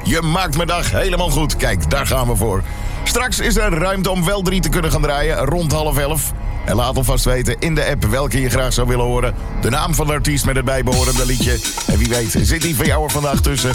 Je maakt mijn dag helemaal goed. Kijk, daar gaan we voor. Straks is er ruimte om wel 3 te kunnen gaan draaien, rond 10:30. En laat alvast weten in de app welke je graag zou willen horen. De naam van de artiest met het bijbehorende liedje. En wie weet zit die van jou er vandaag tussen.